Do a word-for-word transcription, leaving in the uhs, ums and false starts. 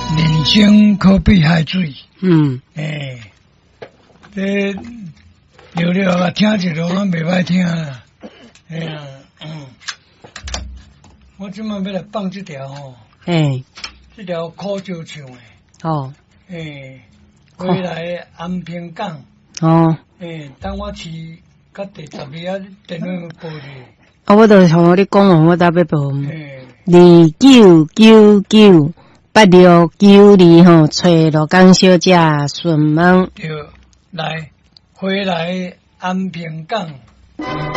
人生可比海水。 嗯， 诶、欸，这聊聊啊，听一路拢袂歹听啦。哎呀，嗯，我即摆要来放这条吼， 诶， 这条苦酒唱诶。 哦， 诶、欸，回来安平港。 哦， 诶、欸，等我饲到第十二啊，电话要报你。 啊，我著像你讲哦，我搭要报。 诶， 二九九九八六九二吼，找罗江小姐顺梦。 对，来回来安平港。